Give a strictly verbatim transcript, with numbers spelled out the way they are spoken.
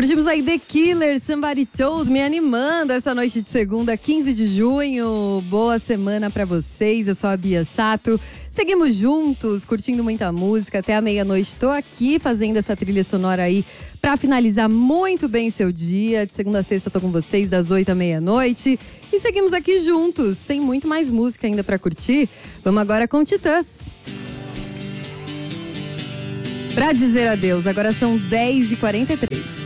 Curtimos aí The Killer, Somebody Told Me, animando essa noite de segunda, quinze de junho. Boa semana pra vocês, eu sou a Bia Sato. Seguimos juntos, curtindo muita música até a meia-noite. Tô aqui fazendo essa trilha sonora aí pra finalizar muito bem seu dia. De segunda a sexta tô com vocês, das oito à meia-noite. E seguimos aqui juntos, tem muito mais música ainda pra curtir. Vamos agora com Titãs. Pra dizer adeus, agora são dez e quarenta e três.